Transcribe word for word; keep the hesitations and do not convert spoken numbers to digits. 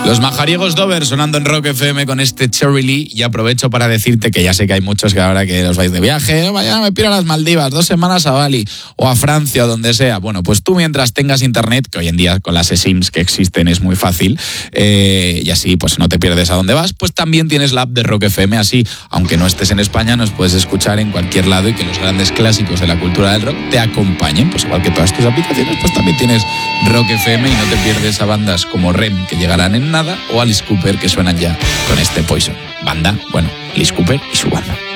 Los majariegos Dover sonando en Rock F M con este Cherry Lee, y aprovecho para decirte que ya sé que hay muchos que ahora que os vais de viaje, mañana me piro a las Maldivas, dos semanas a Bali o a Francia o donde sea. Bueno, pues tú mientras tengas internet, que hoy en día con las eSIMs que existen es muy fácil, eh, y así pues no te pierdes a dónde vas, pues también tienes la app de Rock F M, así aunque no estés en España nos puedes escuchar en cualquier lado y que los grandes clásicos de la cultura del rock te acompañen, pues igual que todas tus aplicaciones, pues también tienes Rock F M y no te pierdes a bandas como R E M, que llegarán en nada, o Alice Cooper, que suenan ya con este Poison. Banda, bueno, Alice Cooper y su banda.